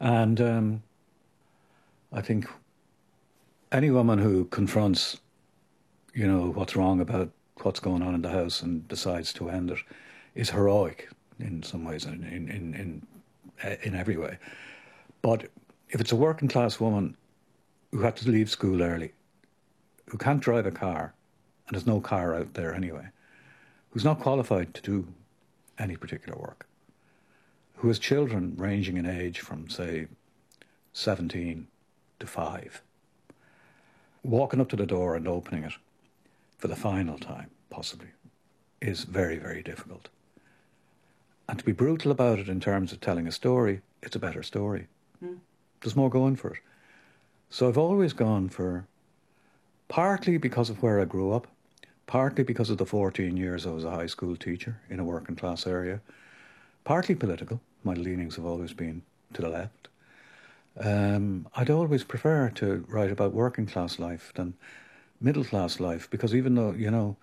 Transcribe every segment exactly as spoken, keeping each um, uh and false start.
And um, I think any woman who confronts, you know, what's wrong about what's going on in the house and decides to end it is heroic in some ways, in in in in, in every way. But if it's a working class woman who had to leave school early, who can't drive a car, and there's no car out there anyway, who's not qualified to do any particular work, who has children ranging in age from, say, seventeen to five, walking up to the door and opening it for the final time, possibly, is very, very difficult. And to be brutal about it in terms of telling a story, it's a better story. Mm. There's more going for it. So I've always gone for, partly because of where I grew up, partly because of the fourteen years I was a high school teacher in a working class area, partly political. My leanings have always been to the left. Um, I'd always prefer to write about working class life than middle class life, because even though, you know,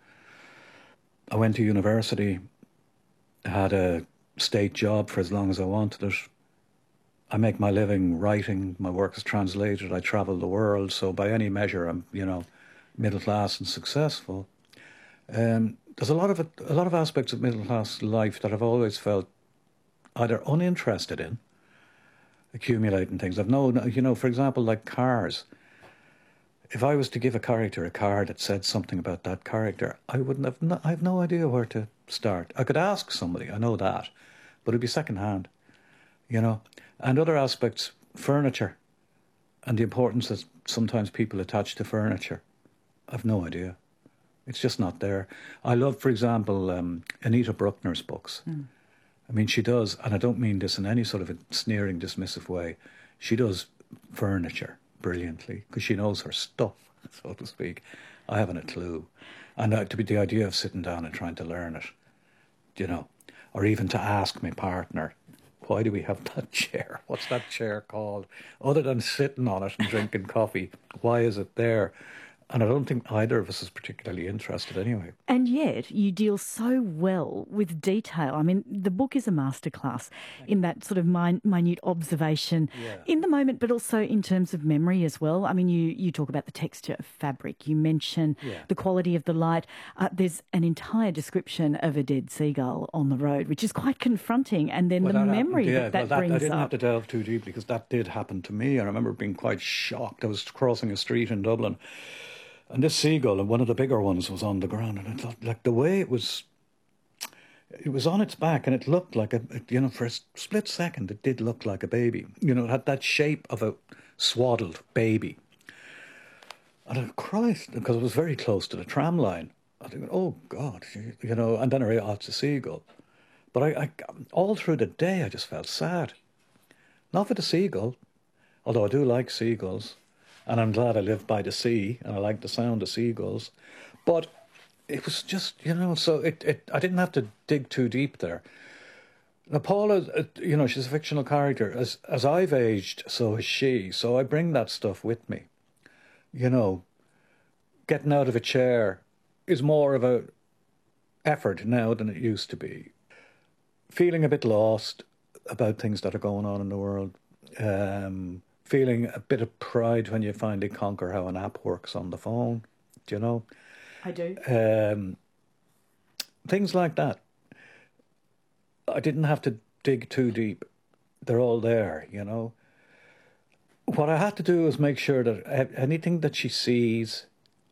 I went to university, had a state job for as long as I wanted it, I make my living writing, my work is translated, I travel the world, so by any measure I'm, you know, middle class and successful. Um, there's a lot of a lot of aspects of middle class life that I've always felt either uninterested in, accumulating things. I've no, you know, for example, like cars. If I was to give a character a car that said something about that character, I wouldn't have. No, I have no idea where to start. I could ask somebody, I know that, but it'd be secondhand, you know. And other aspects, furniture, and the importance that sometimes people attach to furniture, I've no idea. It's just not there. I love, for example, um, Anita Bruckner's books. Mm. I mean, she does, and I don't mean this in any sort of a sneering, dismissive way, she does furniture brilliantly, because she knows her stuff, so to speak. I haven't a clue. And uh, to be the idea of sitting down and trying to learn it, you know, or even to ask my partner, why do we have that chair? What's that chair called? Other than sitting on it and drinking coffee, why is it there? And I don't think either of us is particularly interested anyway. And yet you deal so well with detail. I mean, the book is a masterclass in that sort of min- minute observation yeah. in the moment, but also in terms of memory as well. I mean, you, you talk about the texture of fabric. You mention yeah. the quality of the light. Uh, there's an entire description of a dead seagull on the road, which is quite confronting. And then well, the that memory happened, yeah. that that well, that, brings up. I didn't up. have to delve too deeply because that did happen to me. I remember being quite shocked. I was crossing a street in Dublin, and this seagull, and one of the bigger ones, was on the ground. And I thought, like, the way it was, it was on its back, and it looked like a, you know, for a split second, it did look like a baby. You know, it had that shape of a swaddled baby. And I Christ, because it was very close to the tram line. I think, oh, God, you know, and then I realized, oh, it's a seagull. But I, I, all through the day, I just felt sad. Not for the seagull, although I do like seagulls. And I'm glad I live by the sea, and I like the sound of seagulls. But it was just, you know, so it, it I didn't have to dig too deep there. Now, Paula, you know, she's a fictional character. As as I've aged, so has she. So I bring that stuff with me. You know, getting out of a chair is more of a effort now than it used to be. Feeling a bit lost about things that are going on in the world. Um... Feeling a bit of pride when you finally conquer how an app works on the phone, do you know? I do. Um, things like that. I didn't have to dig too deep. They're all there, you know. What I had to do was make sure that anything that she sees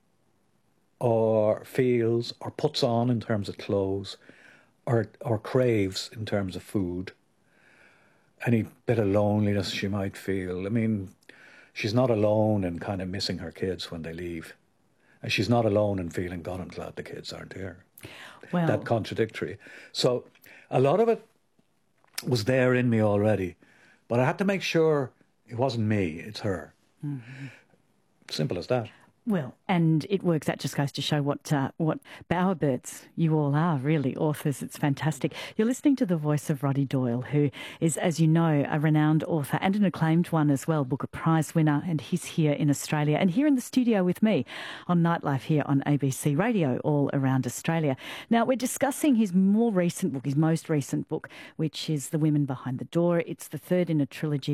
or feels or puts on in terms of clothes or or craves in terms of food, any bit of loneliness she might feel. I mean, she's not alone in kind of missing her kids when they leave. And she's not alone in feeling, God, I'm glad the kids aren't here. Well, that contradictory. So a lot of it was there in me already. But I had to make sure it wasn't me, it's her. Mm-hmm. Simple as that. Well, and it works. That just goes to show what uh, what bowerbirds you all are, really, authors. It's fantastic. You're listening to the voice of Roddy Doyle, who is, as you know, a renowned author and an acclaimed one as well, Booker Prize winner, and he's here in Australia and here in the studio with me on Nightlife here on A B C Radio all around Australia. Now, we're discussing his more recent book, his most recent book, which is The Women Behind the Door. It's the third in a trilogy